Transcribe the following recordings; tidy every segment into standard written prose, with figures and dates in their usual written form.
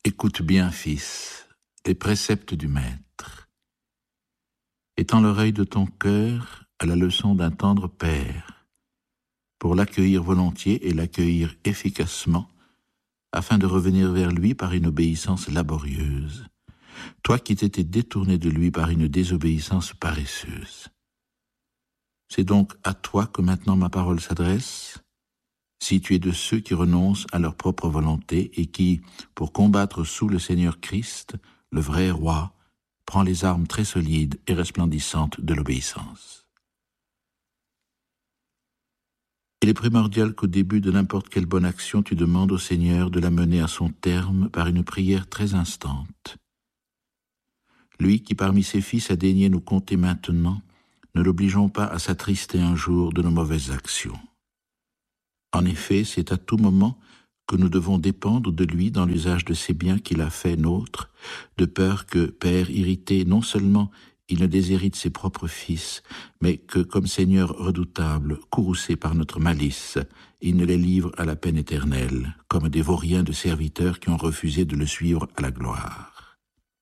Écoute bien, fils, les préceptes du Maître. Étends l'oreille de ton cœur à la leçon d'un tendre père, pour l'accueillir volontiers et l'accueillir efficacement, afin de revenir vers lui par une obéissance laborieuse, toi qui t'étais détourné de lui par une désobéissance paresseuse. C'est donc à toi que maintenant ma parole s'adresse, si tu es de ceux qui renoncent à leur propre volonté et qui, pour combattre sous le Seigneur Christ, le vrai roi, prend les armes très solides et resplendissantes de l'obéissance. Il est primordial qu'au début de n'importe quelle bonne action, tu demandes au Seigneur de la mener à son terme par une prière très instante. Lui qui parmi ses fils a daigné nous compter maintenant, ne l'obligeons pas à s'attrister un jour de nos mauvaises actions. En effet, c'est à tout moment que nous devons dépendre de lui dans l'usage de ces biens qu'il a fait nôtres, de peur que, Père irrité, non seulement il ne déshérite ses propres fils, mais que, comme Seigneur redoutable, courroucé par notre malice, il ne les livre à la peine éternelle, comme des vauriens de serviteurs qui ont refusé de le suivre à la gloire.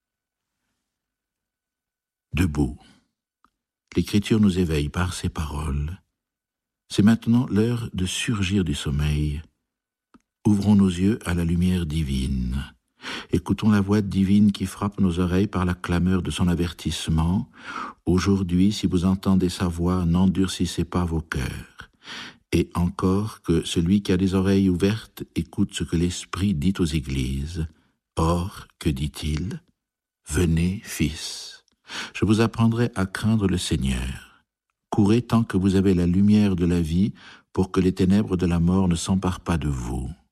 Debout, l'Écriture nous éveille par ses paroles. C'est maintenant l'heure de surgir du sommeil. Ouvrons nos yeux à la lumière divine. Écoutons la voix divine qui frappe nos oreilles par la clameur de son avertissement. Aujourd'hui, si vous entendez sa voix, n'endurcissez pas vos cœurs. Et encore que celui qui a les oreilles ouvertes écoute ce que l'Esprit dit aux églises. Or, que dit-il ? Venez, fils, je vous apprendrai à craindre le Seigneur. Courez tant que vous avez la lumière de la vie pour que les ténèbres de la mort ne s'emparent pas de vous.